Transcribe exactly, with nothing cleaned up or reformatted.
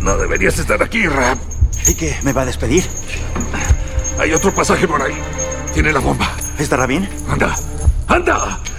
No deberías estar aquí, Rap. ¿Y qué? ¿Me va a despedir? Hay otro pasaje por ahí. Tiene la bomba. ¿Estará bien? Anda. ¡Anda!